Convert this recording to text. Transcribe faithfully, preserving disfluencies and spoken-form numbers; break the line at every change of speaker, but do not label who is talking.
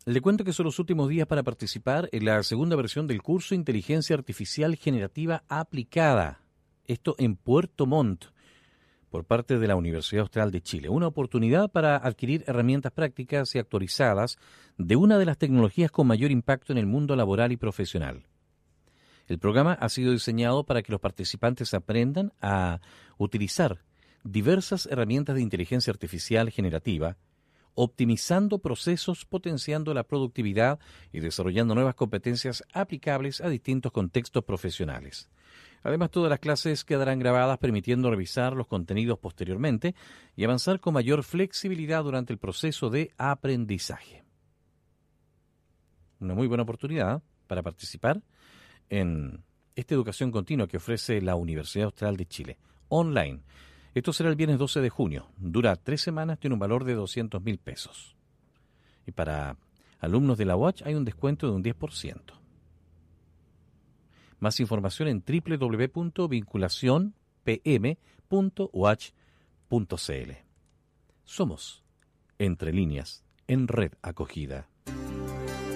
Le cuento que son los últimos días para participar en la segunda versión del curso Inteligencia Artificial Generativa Aplicada. Esto en Puerto Montt, por parte de la Universidad Austral de Chile. Una oportunidad para adquirir herramientas prácticas y actualizadas de una de las tecnologías con mayor impacto en el mundo laboral y profesional. El programa ha sido diseñado para que los participantes aprendan a utilizar diversas herramientas de inteligencia artificial generativa, optimizando procesos, potenciando la productividad y desarrollando nuevas competencias aplicables a distintos contextos profesionales. Además, todas las clases quedarán grabadas permitiendo revisar los contenidos posteriormente y avanzar con mayor flexibilidad durante el proceso de aprendizaje. Una muy buena oportunidad para participar en esta educación continua que ofrece la Universidad Austral de Chile, online. Esto será el viernes doce de junio. Dura tres semanas, tiene un valor de doscientos mil pesos. Y para alumnos de la U A C hay un descuento de un diez por ciento. Más información en doble u doble u doble u punto vinculación p m punto u a c punto c l. Somos Entre Líneas en Red Acogida.